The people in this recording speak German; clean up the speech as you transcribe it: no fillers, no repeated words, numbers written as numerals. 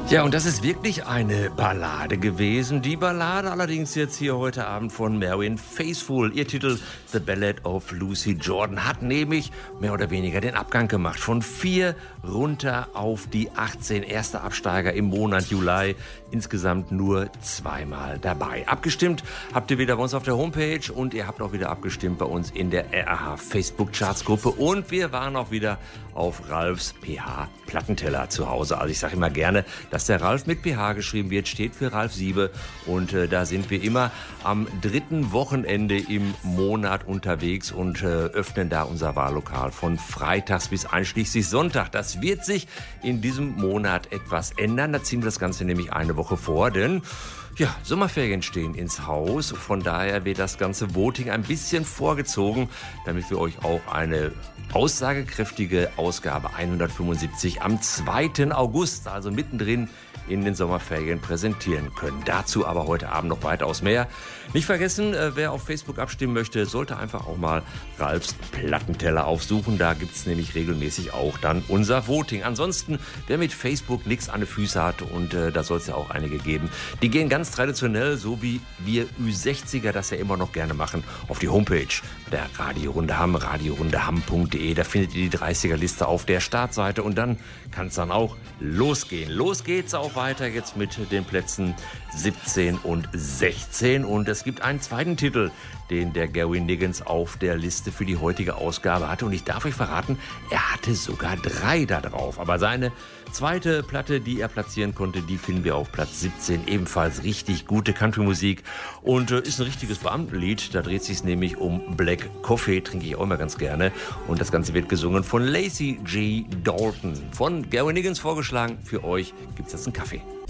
Ja, und das ist wirklich eine Ballade gewesen. Die Ballade allerdings jetzt hier heute Abend von Marianne Faithfull. Ihr Titel The Ballad of Lucy Jordan hat nämlich mehr oder weniger den Abgang gemacht. Von 4 runter auf die 18. Erster Absteiger im Monat Juli. Insgesamt nur 2-mal dabei. Abgestimmt habt ihr wieder bei uns auf der Homepage und ihr habt auch wieder abgestimmt bei uns in der RAH Facebook Charts Gruppe. Und wir waren auch wieder auf Ralfs PH Plattenteller zu Hause. Also ich sage immer gerne, dass der Ralf mit PH geschrieben wird, steht für Ralf Siebe. Und da sind wir immer am 3. Wochenende im Monat unterwegs und öffnen da unser Wahllokal von freitags bis einschließlich Sonntag. Das wird sich in diesem Monat etwas ändern. Da ziehen wir das Ganze nämlich eine Woche vor, denn ja, Sommerferien stehen ins Haus. Von daher wird das ganze Voting ein bisschen vorgezogen, damit wir euch auch eine aussagekräftige Ausgabe 175 am 2. August, also mittendrin in den Sommerferien, präsentieren können. Dazu aber heute Abend noch weitaus mehr. Nicht vergessen, wer auf Facebook abstimmen möchte, sollte einfach auch mal Ralfs Plattenteller aufsuchen. Da gibt es nämlich regelmäßig auch dann unser Voting. Ansonsten, wer mit Facebook nichts an den Füßen hat, und da soll es ja auch einige geben, die gehen ganz traditionell, so wie wir Ü60er das ja immer noch gerne machen, auf die Homepage der Radiorunde Hamm, radiorundehamm.de. Da findet ihr die 30er-Liste auf der Startseite und dann kann es dann auch losgehen. Los geht's auch weiter jetzt mit den Plätzen 17 und 16 und es gibt einen zweiten Titel, den der Gary Niggins auf der Liste für die heutige Ausgabe hatte und ich darf euch verraten, er hatte sogar 3 da drauf, aber seine zweite Platte, die er platzieren konnte, die finden wir auf Platz 17, ebenfalls richtig gute Country-Musik und ist ein richtiges Beamtenlied, da dreht es sich nämlich um Black Coffee, trinke ich auch immer ganz gerne und das Ganze wird gesungen von Lacey G. Dalton. Von Gary Niggins vorgeschlagen, für euch gibt es jetzt einen Kaffee.